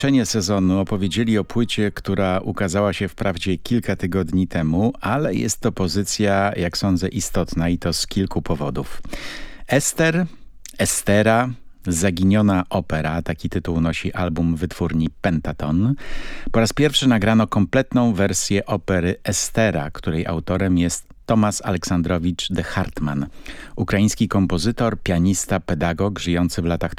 Zakończenie sezonu opowiedzieli o płycie, która ukazała się wprawdzie kilka tygodni temu, ale jest to pozycja, jak sądzę, istotna i to z kilku powodów. Estera, Zaginiona opera, taki tytuł nosi album wytwórni Pentaton. Po raz pierwszy nagrano kompletną wersję opery Estera, której autorem jest Tomasz Aleksandrowicz de Hartmann, ukraiński kompozytor, pianista, pedagog żyjący w latach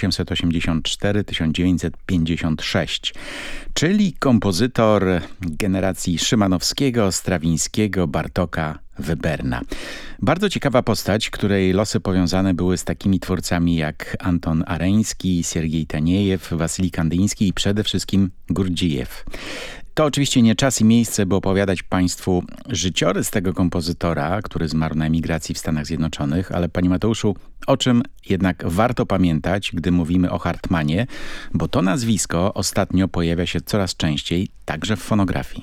1884-1956, czyli kompozytor generacji Szymanowskiego, Strawińskiego, Bartoka, Weberna. Bardzo ciekawa postać, której losy powiązane były z takimi twórcami jak Anton Areński, Siergiej Taniejew, Wasyli Kandyński i przede wszystkim Gurdzijew. To oczywiście nie czas i miejsce, by opowiadać Państwu życiorys tego kompozytora, który zmarł na emigracji w Stanach Zjednoczonych, ale Panie Mateuszu, o czym jednak warto pamiętać, gdy mówimy o Hartmanie, bo to nazwisko ostatnio pojawia się coraz częściej, także w fonografii.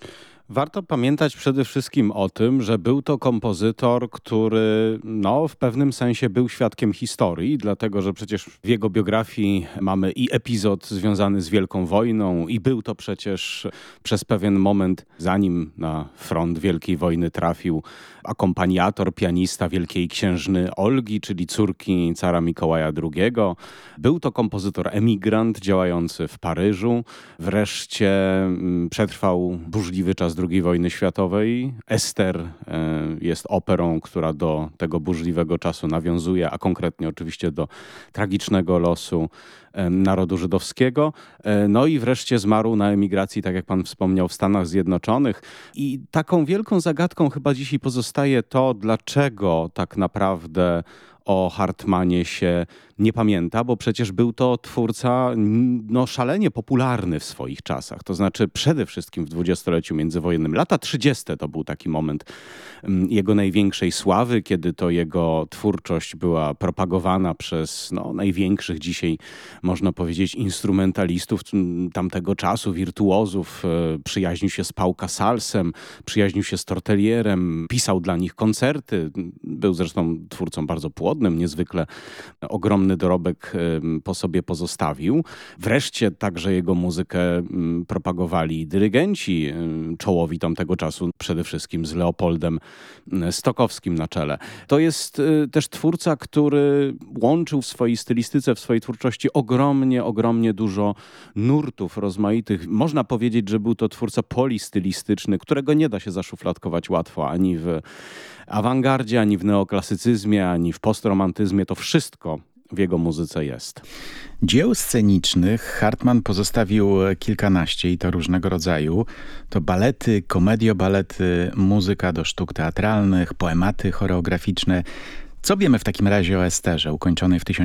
Warto pamiętać przede wszystkim o tym, że był to kompozytor, który w pewnym sensie był świadkiem historii, dlatego że przecież w jego biografii mamy i epizod związany z Wielką Wojną i był to przecież przez pewien moment, zanim na front Wielkiej Wojny trafił, akompaniator, pianista wielkiej księżny Olgi, czyli córki cara Mikołaja II. Był to kompozytor emigrant działający w Paryżu. Wreszcie przetrwał burzliwy czas II wojny światowej. Ester jest operą, która do tego burzliwego czasu nawiązuje, a konkretnie oczywiście do tragicznego losu narodu żydowskiego. No i wreszcie zmarł na emigracji, tak jak pan wspomniał, w Stanach Zjednoczonych. I taką wielką zagadką chyba dzisiaj pozostaje to, dlaczego tak naprawdę o Hartmanie się nie pamięta, bo przecież był to twórca szalenie popularny w swoich czasach. To znaczy przede wszystkim w dwudziestoleciu międzywojennym. Lata 30. to był taki moment jego największej sławy, kiedy to jego twórczość była propagowana przez największych dzisiaj, można powiedzieć, instrumentalistów tamtego czasu, wirtuozów. Przyjaźnił się z Pau Casalsem, przyjaźnił się z Tortelierem, pisał dla nich koncerty. Był zresztą twórcą bardzo płodnym, niezwykle ogromny dorobek po sobie pozostawił. Wreszcie także jego muzykę propagowali dyrygenci czołowi tamtego czasu, przede wszystkim z Leopoldem Stokowskim na czele. To jest też twórca, który łączył w swojej stylistyce, w swojej twórczości ogromnie dużo nurtów rozmaitych. Można powiedzieć, że był to twórca polistylistyczny, którego nie da się zaszufladkować łatwo ani w awangardzie, ani w neoklasycyzmie, ani w postromantyzmie. To wszystko w jego muzyce jest. Dzieł scenicznych Hartmann pozostawił kilkanaście i to różnego rodzaju. To balety, komediobalety, muzyka do sztuk teatralnych, poematy choreograficzne. Co wiemy w takim razie o Esterze, ukończonej w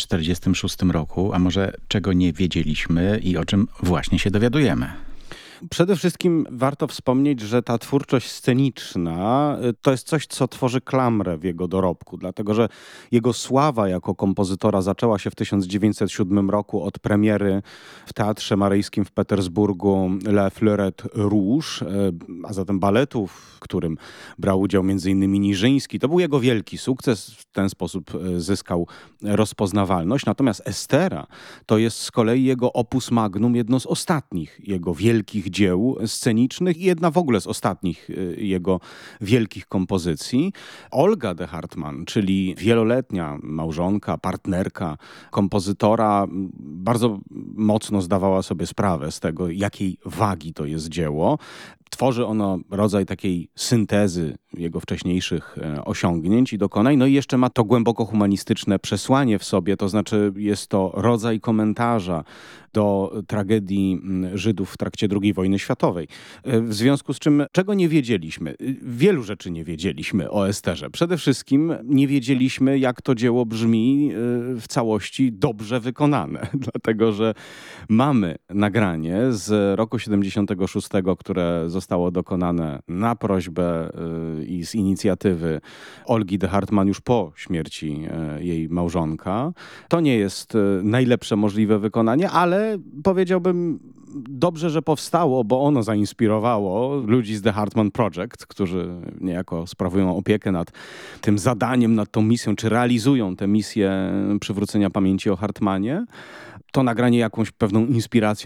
1946 roku, a może czego nie wiedzieliśmy i o czym właśnie się dowiadujemy? Przede wszystkim warto wspomnieć, że ta twórczość sceniczna to jest coś, co tworzy klamrę w jego dorobku, dlatego że jego sława jako kompozytora zaczęła się w 1907 roku od premiery w Teatrze Maryjskim w Petersburgu Le Fleuret Rouge, a zatem baletu, w którym brał udział m.in. Niżyński. To był jego wielki sukces, w ten sposób zyskał rozpoznawalność. Natomiast Estera to jest z kolei jego opus magnum, jedno z ostatnich jego wielkich dzieł scenicznych i jedna w ogóle z ostatnich jego wielkich kompozycji. Olga de Hartmann, czyli wieloletnia małżonka, partnerka kompozytora, bardzo mocno zdawała sobie sprawę z tego, jakiej wagi to jest dzieło. Tworzy ono rodzaj takiej syntezy jego wcześniejszych osiągnięć i dokonań. No i jeszcze ma to głęboko humanistyczne przesłanie w sobie, to znaczy jest to rodzaj komentarza do tragedii Żydów w trakcie II wojny światowej. W związku z czym, czego nie wiedzieliśmy? Wielu rzeczy nie wiedzieliśmy o Esterze. Przede wszystkim nie wiedzieliśmy, jak to dzieło brzmi w całości dobrze wykonane. Dlatego, że mamy nagranie z roku 76, które zostało dokonane na prośbę i z inicjatywy Olgi de Hartmann już po śmierci jej małżonka. To nie jest najlepsze możliwe wykonanie, ale powiedziałbym dobrze, że powstało, bo ono zainspirowało ludzi z The Hartmann Project, którzy niejako sprawują opiekę nad tym zadaniem, nad tą misją, czy realizują tę misję przywrócenia pamięci o Hartmanie. to nagranie jakąś pewną inspiracją